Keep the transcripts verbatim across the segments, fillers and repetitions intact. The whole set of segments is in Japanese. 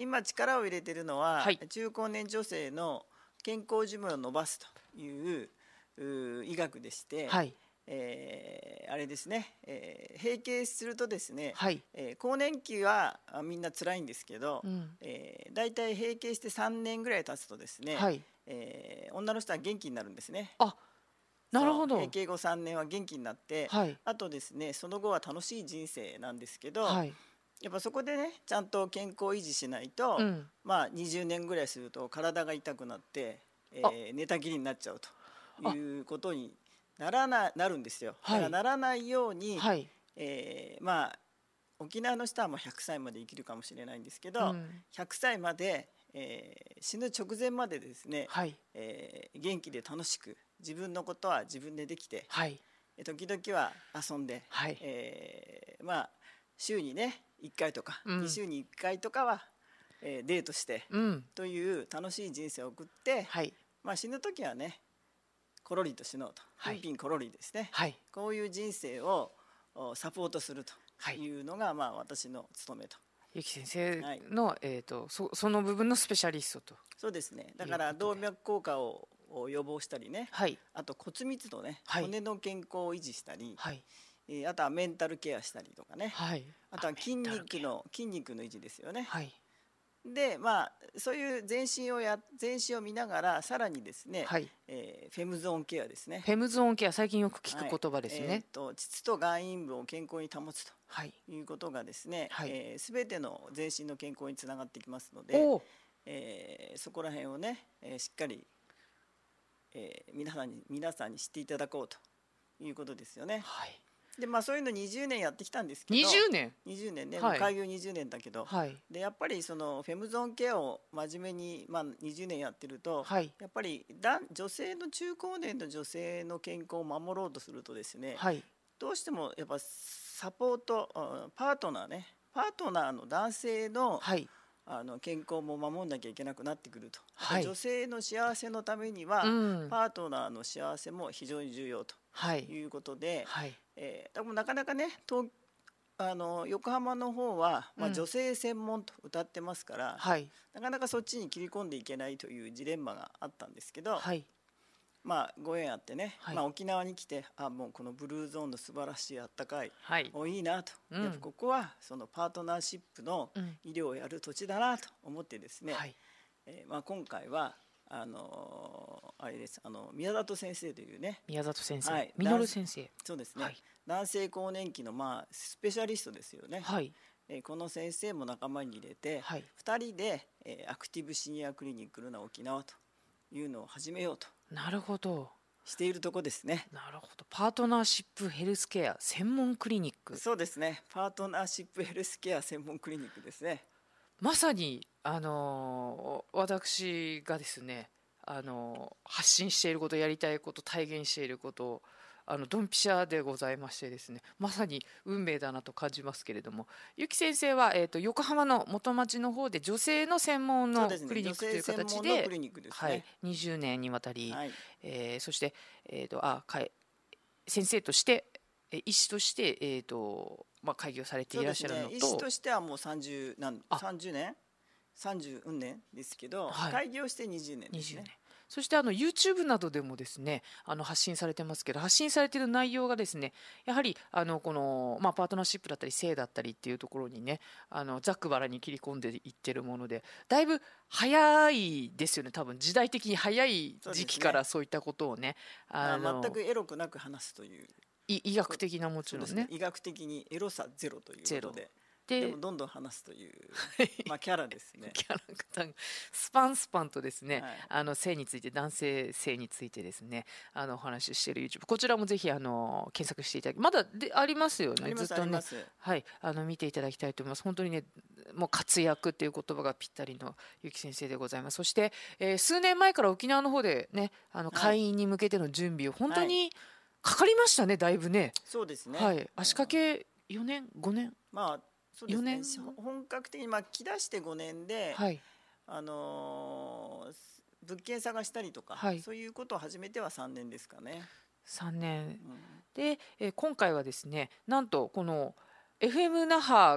今力を入れてるのは、 はい、 中高年女性の健康寿命を伸ばすというう医学でして、 はい、 えーあれですね、えー閉経するとですね、 はい、 えー更年期はあみんな辛いんですけど、 うん、 えー、だいたい閉経してさんねんぐらい経つとですね、 はい、 えー女の人は元気になるんですね。 あ、なるそう閉ほど。 経後さんねんは元気になって、 はい、 あとですねその後は楽しい人生なんですけど、 はい、 やっぱそこでねちゃんと健康を維持しないと、 うん、 まあにじゅうねんぐらいすると体が痛くなって、 あ、 えー寝たきりになっちゃうとあ、 いうことにならな、なるんですよ。だからはい、 ならないように、 はい、 えーまあ沖縄の人はもうひゃくさいまで生きるかもしれないんですけど、 うん、 ひゃくさいまで、えー死ぬ直前までですね、 はい、 えー元気で楽しく自分のことは自分でできて、 はい、 時々は遊んで、 はい、 えーまあ週にねいっかいとか、 うん、 に週にいっかいとかは、えーデートしてうん、 という楽しい人生を送って、 はい、 まあ、死ぬ時はねコロリと死のうと、 はい、 ピンピンコロリですね、 はい、 こういう人生をおサポートするとはい。 いうのが、まあ、私の務めと。 ゆき先生はい、 の、えーと、そ、その部分のスペシャリストとそうですね。だいうからことで。 動脈硬化をを予防したりね、 はい、 あと骨密度ね、 はい、 骨の健康を維持したり、 はい、 えーあとはメンタルケアしたりとかね、 はい。 あとは筋メンタル系。 肉の筋肉の維持ですよね。 はい、 でまあそういう全身をや全身を見ながらさらにですね、 はい。 えーフェムゾーンケアですね。 フェムゾーンケア、最近よく聞はい、 く言葉ですね。 えーと膣と外陰部を健康に保つとはい、 いうことがですね、 はい。 えー、全ての全身の健康につながってきますので、 おお、 えーそこら辺をね、えーしっかり、えー皆さんに皆さんに知っていただこうということですよね。 はい。 でまあそういうのにじゅうねんやってきたんですけど、 にじゅうねん。 にじゅうねんね、もはい、 う開業にじゅうねんだけど、 はい、 でやっぱりそのフェムゾーンケアを真面目に、まあ、にじゅうねんやってると、 はい、 やっぱりだ女性の中高年の女性の健康を守ろうとするとですね、 はい、 どうしてもやっぱサポートあパートナーねパートナーの男性のはい、 あの健康も守んなきゃいけなくなってくると、 はい。 女性の幸せのためにうはん。 パートナーの幸せも非常に重要とはい、 いうことで、 はい、 えー、でもなかなかね東あの横浜の方は、まあ、 うん。 女性専門と歌ってますから、 はい、 なかなかそっちに切り込んでいけないというジレンマがあったんですけど、 はい、 まあご縁あってね、 はい、 まあ、沖縄に来てあもうこのブルーゾーンの素晴らしいあったかいはい。 おいいなと、 うん。 やっぱここはそのパートナーシップのうん。 医療をやる土地だなと思ってですね、 はい、 えーまあ、今回はあのーあれですあの宮里先生というね、 宮里先生、 はいみのる先生。 そうですね、 はい、 男性更年期のまあスペシャリストですよね、 はい、 えーこの先生も仲間に入れて、 はい。 ふたりで、えーアクティブシニアクリニックルナ沖縄というのを始めようとなるほど。 しているとこですね。 なるほど。パートナーシップヘルスケア専門クリニック。 そうですね、パートナーシップヘルスケア専門クリニックですね。 まさに、あのー私がですね、あのー発信していること、やりたいこと、体現していることあのドンピシャでございましてですね、まさに運命だなと感じますけれども、ゆき先生は、えー、と横浜の元町の方で女性の専門のそうですね、 クリニックという女性専形門ので、 クリニックですはいね。、 にじゅうねんにわたり、 はい、 えーそして、えーとあかえ先生としてえー医師として、えーとまあ、開業されてそういらですね、 っしゃるのと、 医師としてはもうさんじゅうなんあさんじゅうねんさんじゅうねんですけど、 はい開業してにじゅうねんです 20 ね。 年そしてあの YouTube などでもですね、あの発信されてますけど、発信されている内容がですね、やはりあのこの、まあ、パートナーシップだったり性だったりっていうところにね、あのざっくばらんに切り込んでいってるもので、だいぶ早いですよね。多分時代的に早い時期からそういったことをね、あまあ、 の全くエロくなく話すという、 い医学的なもちろんね、 そうですね、医学的にエロさゼロというゼロことで、 ででもどんどん話すという、まあ、キャラですね。 キャラクターがスパンスパンとですね、 はい、 あの性について、男性性についてですね、あのお話ししている YouTube、こちらもぜひあの検索していただき、まだでありますよね、 ありますずっとね、 あります。 はい、あの見ていただきたいと思います。本当にね、もう活躍っていう言葉がぴったりのゆき先生でございます。そして、えー数年前から沖縄の方でね、あのはい会員に向けての準備を本当にかかりましたね、だいぶね。 そうですね。 はい、足掛けよねん、ごねん、 まあそうですねよねん、 本格的にまあ来だしてごねんで、 はい、 あのー物件探したりとか、 はいそういうことを始めてはさんねんですかね。 さんねんうん、 で、えー今回はですね、なんとこの エフエム 那覇が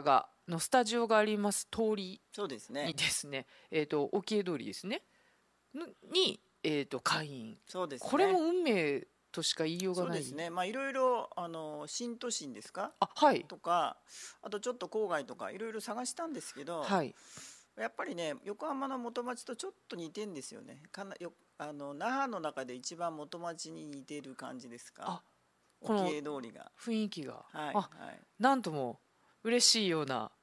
のスタジオがあります通りそうですにね。 ですね、えー、と沖江通りですねのに、えー、と会員、 そうですね。 これも運命としか言いようがない。 そうですね。まあいろいろあの新都心ですかあ、はいとか、あとちょっと郊外とかいろいろ探したんですけど、 はいやっぱりね横浜の元町とちょっと似てんですよね。かなよあの那覇の中で一番元町に似てる感じですか。 あこの沖江通りが。 雰囲気が、 はいあはい。 なんとも嬉しいような